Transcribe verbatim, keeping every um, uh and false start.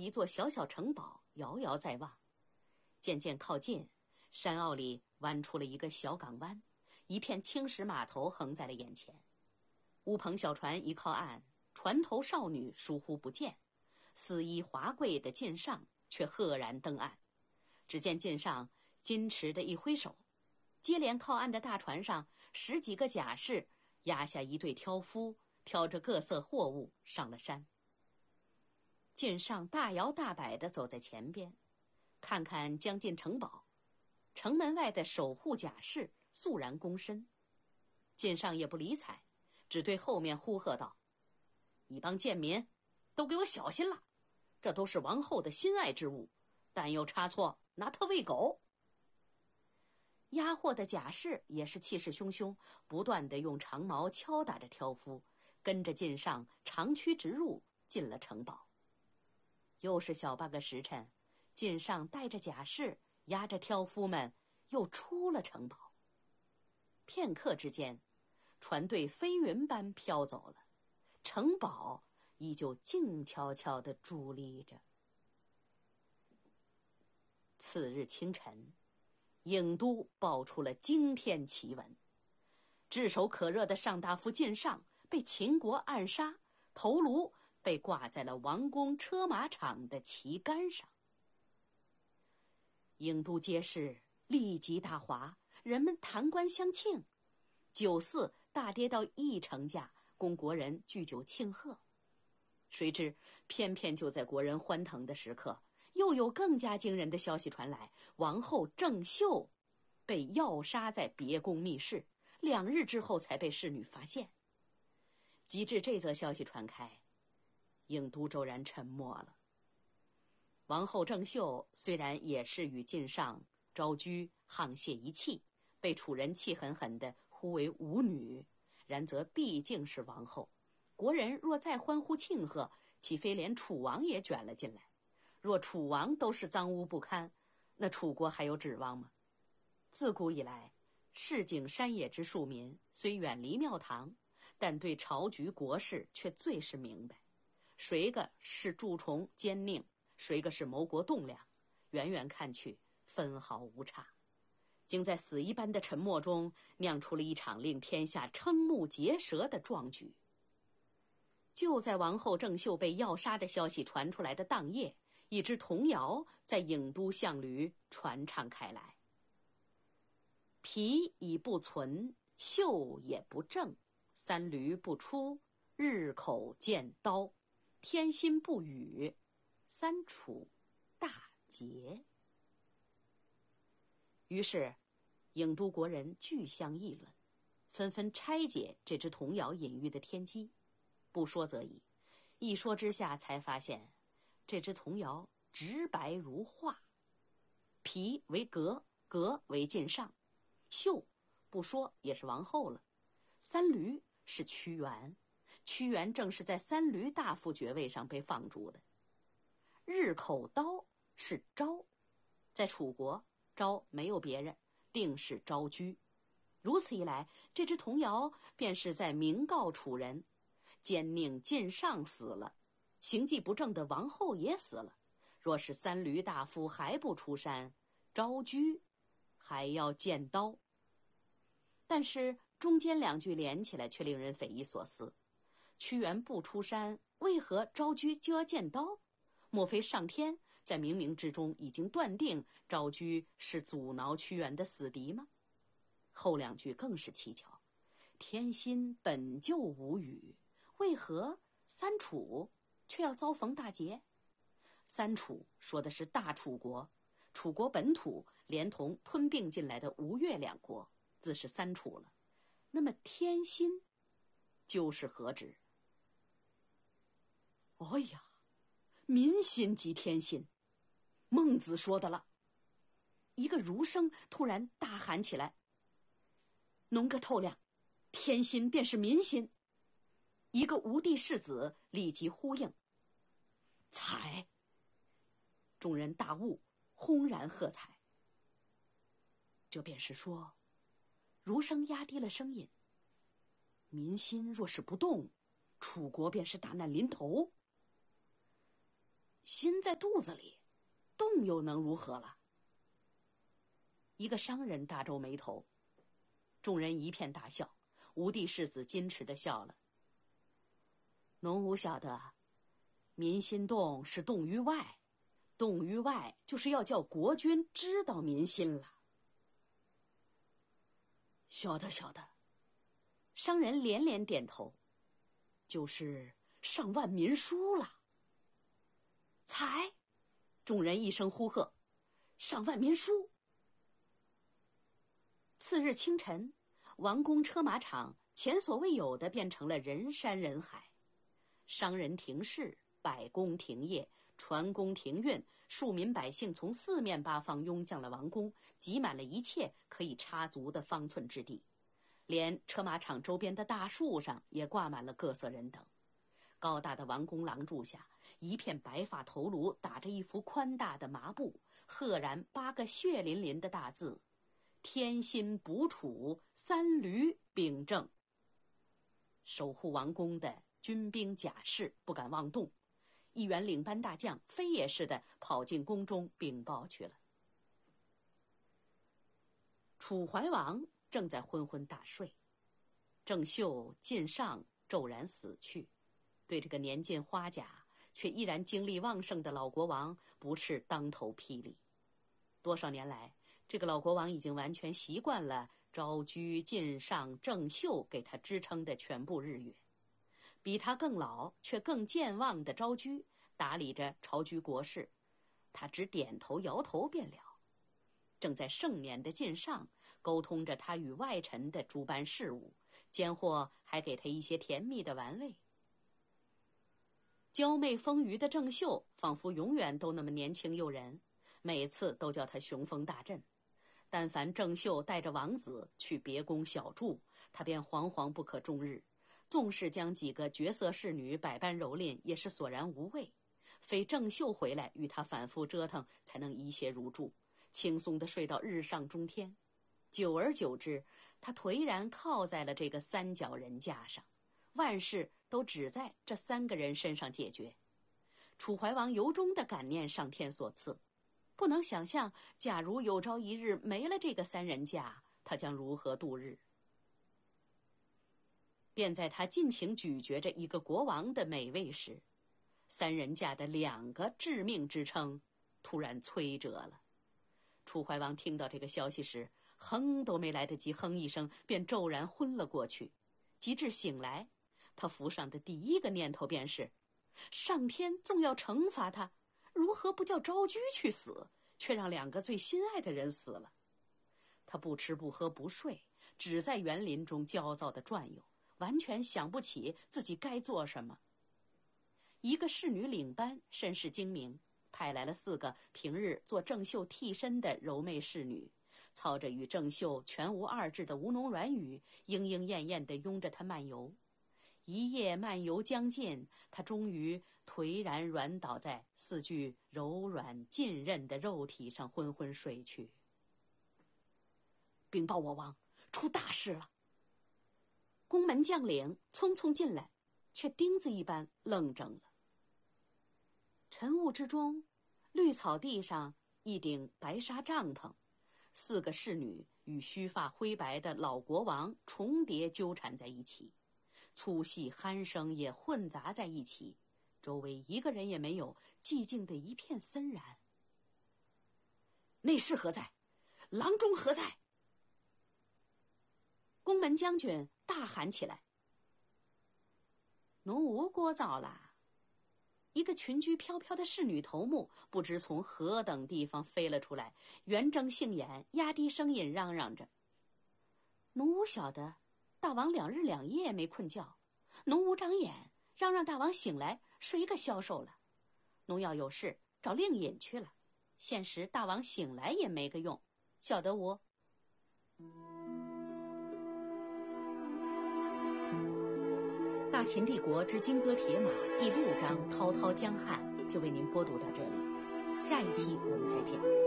一座小小城堡遥遥在望。渐渐靠近，山坳里弯出了一个小港湾，一片青石码头横在了眼前。乌篷小船一靠岸，船头少女疏忽不见，丝衣华贵的晋上却赫然登岸。只见晋上矜持的一挥手，接连靠岸的大船上十几个甲士压下一队挑夫，挑着各色货物上了山。晋上大摇大摆地走在前边，看看将近城堡，城门外的守护甲士肃然躬身。晋上也不理睬，只对后面呼喝道：“一帮贱民，都给我小心了！这都是王后的心爱之物，但有差错，拿它喂狗。”押货的甲士也是气势汹汹，不断地用长矛敲打着挑夫，跟着晋上长驱直入，进了城堡。又是小半个时辰，晋上带着甲士押着挑夫们又出了城堡。片刻之间，船队飞云般飘走了，城堡依旧静悄悄地伫立着。次日清晨，郢都爆出了惊天奇闻：炙手可热的上大夫晋上被秦国暗杀，头颅被挂在了王宫车马场的旗杆上。郢都街市立即大哗，人们弹冠相庆，酒肆大跌到一成价，供国人聚酒庆贺。谁知偏偏就在国人欢腾的时刻，又有更加惊人的消息传来：王后郑袖被药杀在别宫密室，两日之后才被侍女发现。及至这则消息传开，郢都骤然沉默了。王后郑袖虽然也是与晋上、昭居沆瀣一气，被楚人气狠狠地呼为舞女，然则毕竟是王后，国人若再欢呼庆贺，岂非连楚王也卷了进来？若楚王都是脏污不堪，那楚国还有指望吗？自古以来，市井山野之庶民虽远离庙堂，但对朝局国事却最是明白，谁个是蛀虫奸佞，谁个是谋国栋梁，远远看去分毫无差。竟在死一般的沉默中酿出了一场令天下瞠目结舌的壮举。就在王后郑袖被药杀的消息传出来的当夜，一支童谣在郢都巷闾传唱开来：皮已不存，袖也不正，三闾不出，日口见刀，天心不语，三楚大捷。于是郢都国人俱相议论，纷纷拆解这支童谣隐喻的天机。不说则已，一说之下才发现，这支童谣直白如画。皮为革，革为晋上，袖不说也是王后了，三闾是屈原，屈原正是在三闾大夫爵位上被放逐的。日口刀是昭，在楚国昭没有别人，定是昭居。如此一来，这支童谣便是在明告楚人，奸佞晋上死了，行迹不正的王后也死了，若是三闾大夫还不出山，昭居还要见刀。但是中间两句连起来却令人匪夷所思，屈原不出山，为何昭居就要见刀？莫非上天在冥冥之中已经断定昭居是阻挠屈原的死敌吗？后两句更是蹊跷，天心本就无语，为何三楚却要遭逢大劫？三楚说的是大楚国，楚国本土连同吞并进来的吴越两国，自是三楚了。那么天心就是何指？哎呀，民心即天心，孟子说的了。一个儒生突然大喊起来，弄个透亮，天心便是民心。一个吴地士子立即呼应，采。众人大悟，轰然喝彩。这便是说，儒生压低了声音，民心若是不动，楚国便是大难临头。 心在肚子里，动又能如何了？一个商人大皱眉头，众人一片大笑。吴地世子矜持地笑了。农吾晓得，民心动是动于外，动于外就是要叫国君知道民心了。晓得晓得。商人连连点头，就是上万民书了。才！众人一声呼喝，上万民书。次日清晨，王宫车马场前所未有的变成了人山人海，商人停市，百工停业，船工停运，庶民百姓从四面八方涌向了王宫，挤满了一切可以插足的方寸之地。连车马场周边的大树上也挂满了各色人等。高大的王宫廊柱下，一片白发头颅打着一幅宽大的麻布，赫然八个血淋淋的大字：天心补处，三闾秉正。守护王宫的军兵甲士不敢妄动，一员领班大将飞也似的跑进宫中禀报去了。楚怀王正在昏昏大睡，郑袖、靳尚骤然死去，对这个年近花甲却依然精力旺盛的老国王不啻当头霹雳。多少年来，这个老国王已经完全习惯了昭居、靳尚、郑袖给他支撑的全部日月。比他更老却更健忘的昭居打理着朝居国事，他只点头摇头便了。正在盛眠的靳尚沟通着他与外臣的诸般事务，间或还给他一些甜蜜的玩味。娇媚丰腴的郑袖仿佛永远都那么年轻诱人，每次都叫他雄风大振。但凡郑袖带着王子去别宫小住，他便惶惶不可终日。纵是将几个绝色侍女百般蹂躏，也是索然无味。非郑袖回来与他反复折腾，才能一泻如注，轻松地睡到日上中天。久而久之，他颓然靠在了这个三角人架上，万事都只在这三个人身上解决。楚怀王由衷地感念上天所赐，不能想象假如有朝一日没了这个三人架，他将如何度日。便在他尽情咀嚼着一个国王的美味时，三人架的两个致命支撑突然摧折了。楚怀王听到这个消息时，哼都没来得及哼一声，便骤然昏了过去。及至醒来，他浮上的第一个念头便是，上天纵要惩罚他，如何不叫昭居去死，却让两个最心爱的人死了。他不吃不喝不睡，只在园林中焦躁地转悠，完全想不起自己该做什么。一个侍女领班甚是精明，派来了四个平日做郑袖替身的柔媚侍女，操着与郑袖全无二致的吴侬软语，莺莺燕燕地拥着她漫游。一夜漫游将尽，她终于颓然软倒在四具柔软浸润的肉体上，昏昏睡去。禀报我王，出大事了！宫门将领匆匆进来，却钉子一般愣怔了。晨雾之中，绿草地上一顶白纱帐篷，四个侍女与须发灰白的老国王重叠纠缠在一起，粗细鼾声也混杂在一起，周围一个人也没有，寂静的一片森然。内侍何在？郎中何在？宫门将军大喊起来。侬无聒噪了。一个裙裾飘飘的侍女头目不知从何等地方飞了出来，圆睁杏眼，压低声音嚷嚷着：侬无晓得，大王两日两夜没困觉，侬无长眼，让让大王醒来，睡个消瘦了。侬要有事找令尹去了，现时大王醒来也没个用，晓得无？大秦帝国之金戈铁马第六章滔滔江汉就为您播读到这里，下一期我们再见。